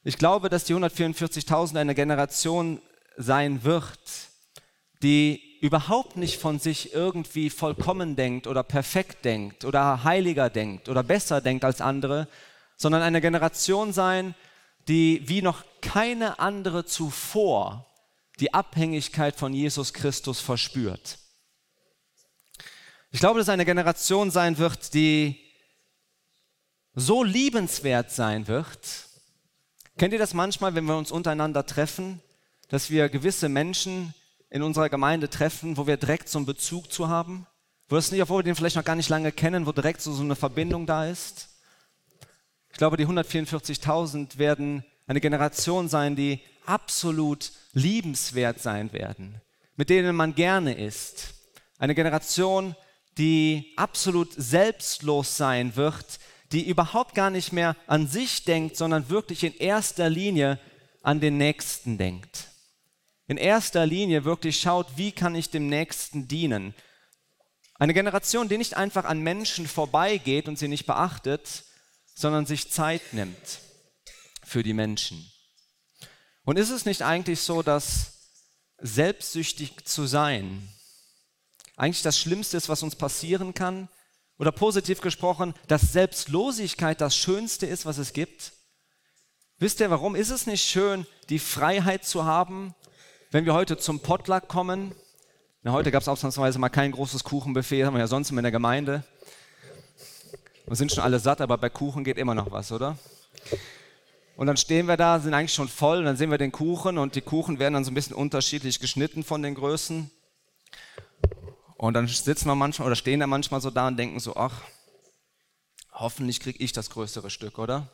Ich glaube, dass die 144.000 eine Generation sein wird, die überhaupt nicht von sich irgendwie vollkommen denkt oder perfekt denkt oder heiliger denkt oder besser denkt als andere, sondern eine Generation sein, die wie noch keine andere zuvor die Abhängigkeit von Jesus Christus verspürt. Ich glaube, dass eine Generation sein wird, die so liebenswert sein wird. Kennt ihr das manchmal, wenn wir uns untereinander treffen, dass wir gewisse Menschen in unserer Gemeinde treffen, wo wir direkt so einen Bezug zu haben? Wo es nicht, obwohl wir den vielleicht noch gar nicht lange kennen, wo direkt so eine Verbindung da ist? Ich glaube, die 144.000 werden eine Generation sein, die absolut liebenswert sein werden, mit denen man gerne ist. Eine Generation, die absolut selbstlos sein wird, die überhaupt gar nicht mehr an sich denkt, sondern wirklich in erster Linie an den Nächsten denkt. In erster Linie wirklich schaut, wie kann ich dem Nächsten dienen. Eine Generation, die nicht einfach an Menschen vorbeigeht und sie nicht beachtet, sondern sich Zeit nimmt für die Menschen. Und ist es nicht eigentlich so, dass selbstsüchtig zu sein eigentlich das Schlimmste ist, was uns passieren kann? Oder positiv gesprochen, dass Selbstlosigkeit das Schönste ist, was es gibt? Wisst ihr, warum? Ist es nicht schön, die Freiheit zu haben, wenn wir heute zum Potluck kommen? Na, heute gab es ausnahmsweise mal kein großes Kuchenbuffet, haben wir ja sonst immer in der Gemeinde. Wir sind schon alle satt, aber bei Kuchen geht immer noch was, oder? Und dann stehen wir da, sind eigentlich schon voll, und dann sehen wir den Kuchen und die Kuchen werden dann so ein bisschen unterschiedlich geschnitten von den Größen. Und dann sitzen wir manchmal oder stehen da manchmal so da und denken so, ach, hoffentlich kriege ich das größere Stück, oder?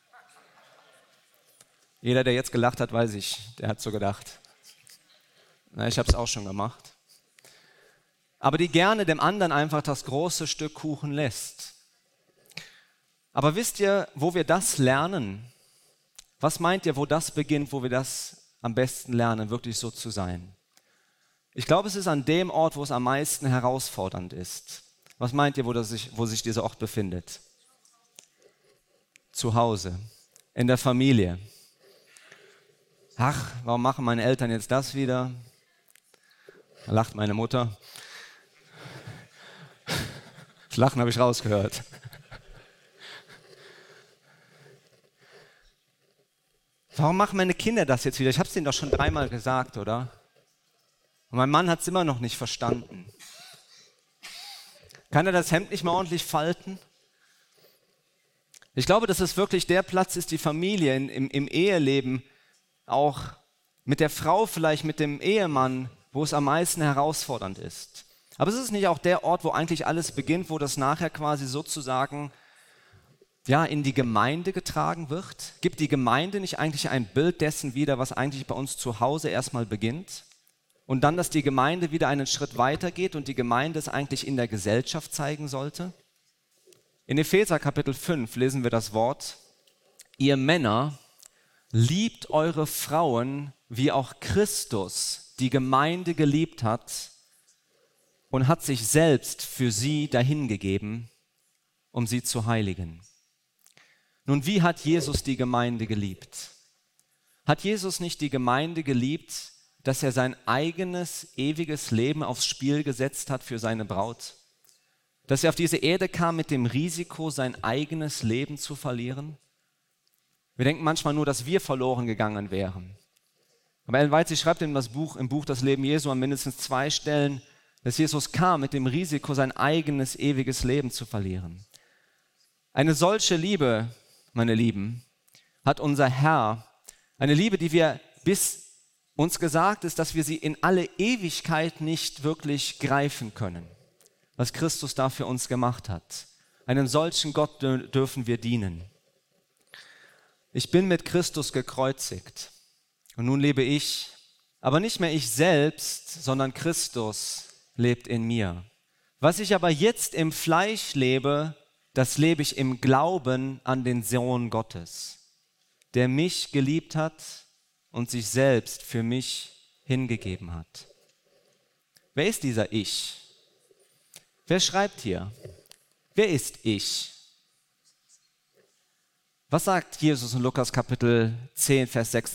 Jeder, der jetzt gelacht hat, weiß ich, der hat so gedacht. Na, ich habe es auch schon gemacht. Aber die gerne dem anderen einfach das große Stück Kuchen lässt. Aber wisst ihr, wo wir das lernen? Was meint ihr, wo das beginnt, wo wir das am besten lernen, wirklich so zu sein? Ich glaube, es ist an dem Ort, wo es am meisten herausfordernd ist. Was meint ihr, wo sich dieser Ort befindet? Zu Hause, in der Familie. Ach, warum machen meine Eltern jetzt das wieder? Da lacht meine Mutter. Das Lachen habe ich rausgehört. Warum machen meine Kinder das jetzt wieder? Ich habe es denen doch schon 3-mal gesagt, oder? Und mein Mann hat es immer noch nicht verstanden. Kann er das Hemd nicht mehr ordentlich falten? Ich glaube, dass es wirklich der Platz ist, die Familie im Eheleben, auch mit der Frau vielleicht, mit dem Ehemann, wo es am meisten herausfordernd ist. Aber es ist nicht auch der Ort, wo eigentlich alles beginnt, wo das nachher quasi sozusagen in die Gemeinde getragen wird? Gibt die Gemeinde nicht eigentlich ein Bild dessen wieder, was eigentlich bei uns zu Hause erstmal beginnt? Und dann, dass die Gemeinde wieder einen Schritt weiter geht und die Gemeinde es eigentlich in der Gesellschaft zeigen sollte? In Epheser Kapitel 5 lesen wir das Wort: Ihr Männer, liebt eure Frauen, wie auch Christus die Gemeinde geliebt hat und hat sich selbst für sie dahingegeben, um sie zu heiligen. Nun, wie hat Jesus die Gemeinde geliebt? Hat Jesus nicht die Gemeinde geliebt, dass er sein eigenes, ewiges Leben aufs Spiel gesetzt hat für seine Braut? Dass er auf diese Erde kam mit dem Risiko, sein eigenes Leben zu verlieren? Wir denken manchmal nur, dass wir verloren gegangen wären. Aber Ellen White schreibt im Buch Das Leben Jesu an mindestens 2 Stellen, dass Jesus kam mit dem Risiko, sein eigenes, ewiges Leben zu verlieren. Eine solche Liebe, meine Lieben, hat unser Herr, eine Liebe, die wir bis uns gesagt ist, dass wir sie in alle Ewigkeit nicht wirklich greifen können, was Christus da für uns gemacht hat. Einem solchen Gott dürfen wir dienen. Ich bin mit Christus gekreuzigt und nun lebe ich, aber nicht mehr ich selbst, sondern Christus lebt in mir. Was ich aber jetzt im Fleisch lebe, das lebe ich im Glauben an den Sohn Gottes, der mich geliebt hat und sich selbst für mich hingegeben hat. Wer ist dieser Ich? Wer schreibt hier? Wer ist ich? Was sagt Jesus in Lukas Kapitel 10, Vers 6?